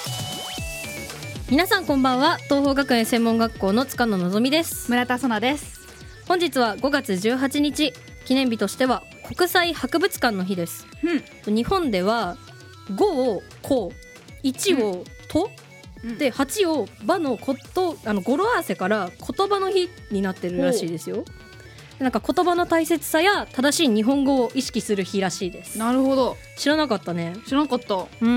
皆さんこんばんは。東邦学園専門学校の塚野のぞみです。 村田園奈です。 本日は5月18日、記念日としては国際博物館の日です、日本では5をこ1をと、で8を場のこと語呂合わせから言葉の日になってるらしいですよ。なんか言葉の大切さや正しい日本語を意識する日らしいです。 なるほど。 知らなかったね。 知らなかった。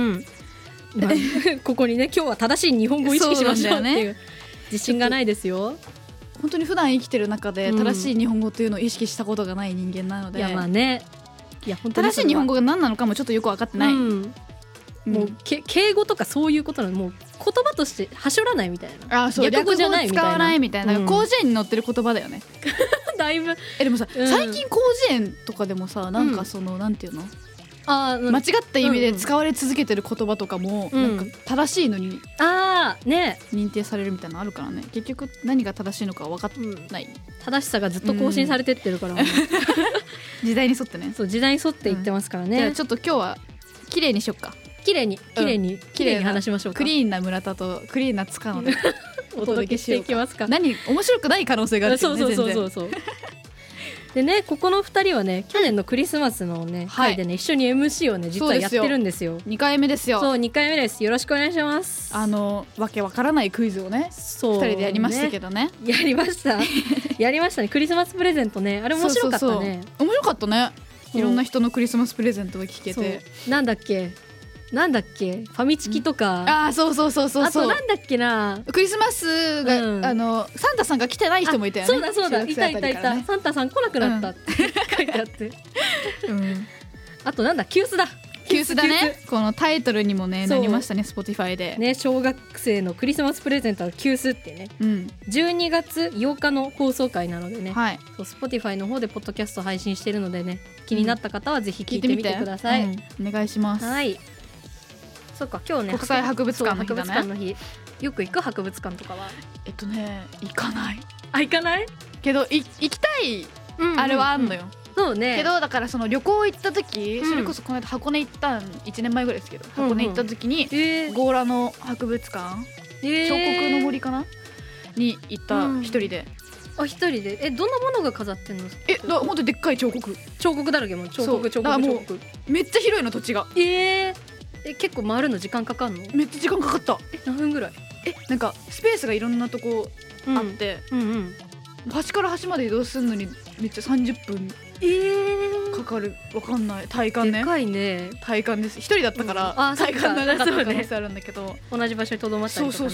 ここにね、今日は正しい日本語を意識しましょうっていう自信がないですよ。 本当に普段生きてる中で正しい日本語というのを意識したことがない人間なので、 いやまあね、いや本当に正しい日本語が何なのかもちょっとよく分かってない、 もう敬語とかそういうことなの、もう言葉としてはしょらないみたいな、 そう略語じゃないみたいな、 使わないみたいな、広辞苑に載ってる言葉だよねだいぶでもさ、最近広辞苑とかでもさ、なんかその、なんていうの、間違った意味で使われ続けてる言葉とかも、なんか正しいのに認定されるみたいなのあるからね。結局何が正しいのか分かってない、 正しさがずっと更新されてってるから、 時代に沿ってね。 そう、時代に沿っていってますからね。 じゃあちょっと今日は綺麗にしよっか。綺麗に話しましょうか。 クリーンな村田とクリーンな塚野でお届けしていきますか。 面白くない可能性があるけどね。 そうでね、ここの2人はね、去年のクリスマスのね、回でね、一緒に MC をね実はやってるんですよ。 2回目ですよ。 そう、2回目です。よろしくお願いします。 わけわからないクイズをね、2人でやりましたけどね。 やりましたね。クリスマスプレゼントね、あれ面白かったね。 面白かったね。いろんな人のクリスマスプレゼントが聞けて、 なんだっけファミチキとか、 そうあとなんだっけな、 クリスマスが、サンタさんが来てない人もいたよね。 そうだ、いた、サンタさん来なくなったって書いてあって、あとなんだ、急須だね。 このタイトルにもねなりましたね、Spotify でね。小学生のクリスマスプレゼントは急須ってね、12月8日の放送回なのでね、そう Spotify の方でポッドキャスト配信してるのでね、気になった方はぜひ聞いてみてください。 お願いします。 はい。そうか、今日ね、 国際博物館の日だね。 博物館の日。よく行く博物館とかは？ 行かない。 行かない？ けど行きたいあれはあんのよ。 そうね。 けどだからその旅行行った時、それこそこの間箱根行った1年前ぐらいですけど、箱根行った時に強羅の博物館、彫刻の森かなに行った一人で。 一人で？どんなものが飾ってんの？ ほんとでっかい彫刻だらけも。彫刻。 めっちゃ広いの土地が。 結構回るの時間かかんの？ めっちゃ時間かかった。 何分ぐらい？ なんかスペースがいろんなとこあって、端から端まで移動するのにめっちゃ30分かかる。わかんない。体感ね。 でかいね。 体感です。一人だったから体感長かった可能性あるんだけど、 同じ場所にとどまったりとかね。